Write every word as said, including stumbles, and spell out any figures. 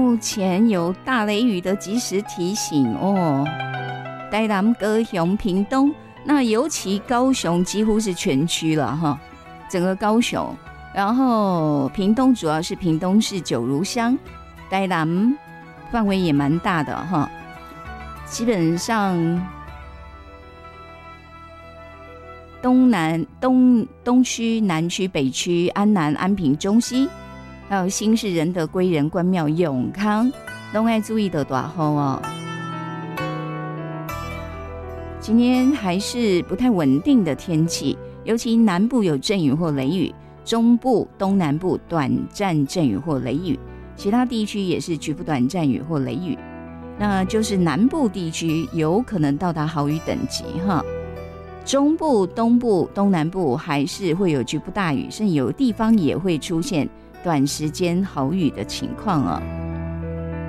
目前有大雷雨的及时提醒哦。台南、高雄、屏东，那尤其高雄几乎是全区了哈，整个高雄，然后屏东主要是屏东市九如乡，台南范围也蛮大的哈，基本上东南东东区、南区、北区、安南、安平、中西，还有新市仁德、归仁、关庙、永康，都爱注意的大雨哦。今天还是不太稳定的天气，尤其南部有阵雨或雷雨，中部、东南部短暂阵雨或雷雨，其他地区也是局部短暂雨或雷雨。那就是南部地区有可能到达豪雨等级哈。中部、东部、东南部还是会有局部大雨，甚至有地方也会出现短时间豪雨的情况啊。